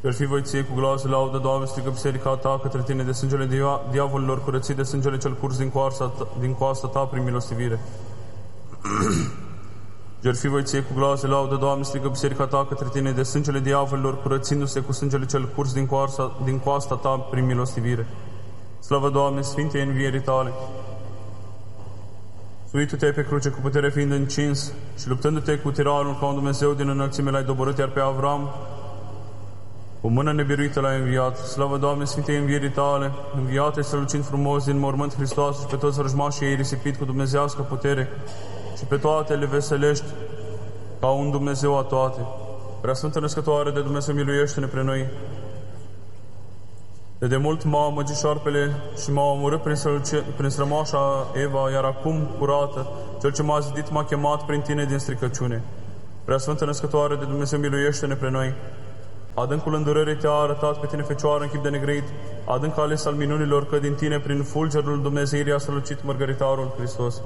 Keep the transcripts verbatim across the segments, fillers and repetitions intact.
Iar fi voi ție cu glas de laudă, Doamne, strigă biserica ta către tine de sângele dia diavolilor, curățit de sângele cel curs din coasta ta, din coasta ta prin milostivire. Iar fi voi ție cu glas de laudă, Doamne, strigă biserica ta către tine de sângele diavolilor, curățindu-se cu sângele cel curs din coasta, din coasta ta prin milostivire. Slavă, Doamne, Sfintei învierii tale! Suitu-te pe cruce cu putere fiind încins și luptându-te cu tiranul ca un Dumnezeu din înălțime l-ai doborât, iar pe Avram cu mână nebiruită l-ai înviat. Slavă, Doamne, Sfintei învierii tale! Înviate, strălucind frumos din mormânt Hristos și pe toți răjmașii ei risipit cu dumnezeiască putere și pe toate le veselești ca un Dumnezeu a toate. Preasfântă Născătoare de Dumnezeu, miluiește-ne pre noi! De demult m-a amăgit șarpele și m-a omorât prin, prin strămoașa Eva, iar acum, curată, Cel ce m-a zidit m-a chemat prin tine din stricăciune. Preasfântă Născătoare de Dumnezeu, miluiește-ne pre noi! Adâncul îndurării te-a arătat pe tine, Fecioară, în chip de negreit, adânc ales al minunilor, că din tine, prin fulgerul Dumnezeirii, a strălucit Mărgăritarul Hristos.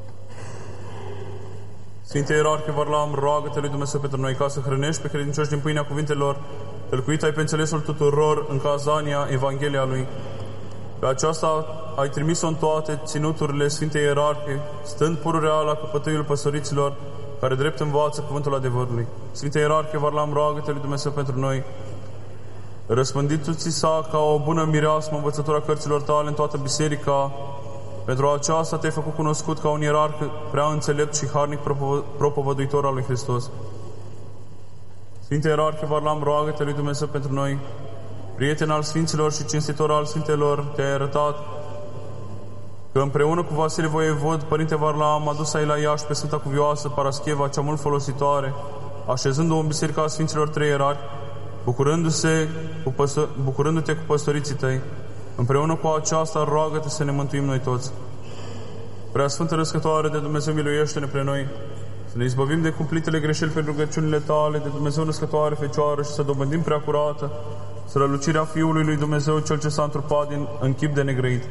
Sfinte Ierarhie Varlam, roagă-te lui Dumnezeu pentru noi, ca să hrănești pe credincioși din pâinea cuvintelor, tălcuit ai pe înțelesul tuturor în cazania Evanghelia Lui. Pe aceasta ai trimis-o în toate ținuturile Sfintei Ierarhie, stând pururea la căpătâiul păstoriților, care drept învață cuvântul adevărului. Sfinte Ierarhie Varlam, roagă-te lui Dumnezeu pentru noi. Răspânditu-ți sa ca o bună mireasmă învățătura cărților tale în toată biserica. Pentru aceasta te-ai făcut cunoscut ca un ierarh prea înțelept și harnic propovăduitor al lui Hristos. Sfinte Ierarhie Varlam, roagă-te lui Dumnezeu pentru noi. Prieten al Sfinților și cinstitor al Sfintelor, te-ai arătat că împreună cu Vasile Voievod, Părinte Varlam, a dus ai la Iași pe Sfânta Cuvioasă Parascheva, cea mult folositoare, așezându-o în Biserica Sfinților Trei Ierarhi, bucurându-se cu păstor, bucurându-te cu păstoriții tăi. Împreună cu aceasta, roagă-te să ne mântuim noi toți. Preasfântă Născătoare de Dumnezeu, miluiește-ne pre noi, să ne izbăvim de cumplitele greșeli prin rugăciunile tale, de Dumnezeu Născătoare Fecioară, și să dobândim prea curată strălucirea Fiului lui Dumnezeu, Cel ce s-a întrupat din, în chip de negrăit.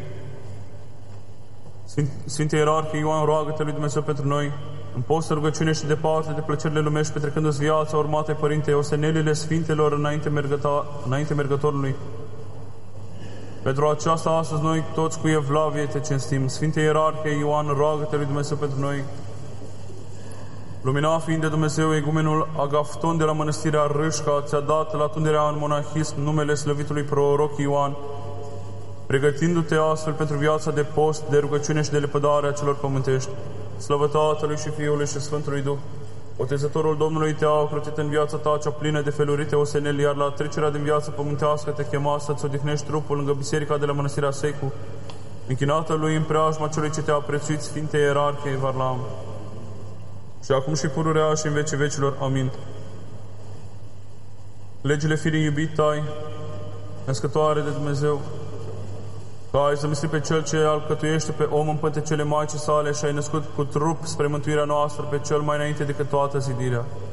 Sfinte Ierarhie Ioan, roagă-te lui Dumnezeu pentru noi, în postă, rugăciune și departe de plăcerile lumești, petrecându-ți viața urmată, Părinte, ostenelile Sfintelor înainte, mergăta, înainte mergătorului. Pentru aceasta, astăzi, noi toți cu evlavie te cinstim. Sfinte Ierarhie Ioan, roagă-te lui Dumnezeu pentru noi. Lumina fiind de Dumnezeu, egumenul Agafton de la mănăstirea Râșca ți-a dat la tunderea în monahism numele slăvitului proroc Ioan, pregătindu-te astfel pentru viața de post, de rugăciune și de lepădare a celor pământești. Slavă Tatălui și Fiului și Sfântului Duh! Botezătorul Domnului te-a ocrotit în viața ta cea plină de felurite oseneli, iar la trecerea din viață pământească te chema să-ți odihnești trupul lângă biserica de la mănăstirea Secu, închinată lui în preajma celui ce te-a prețuit, Sfinte Ierarhie Varlam. Și acum și pururea și în vecii vecilor. Amin. Legile firii iubit ai, Născătoare de Dumnezeu, că ai zămislit pe Cel ce alcătuiește pe om în pântecele Maicii sale și ai născut cu trup spre mântuirea noastră pe Cel mai înainte decât toată zidirea.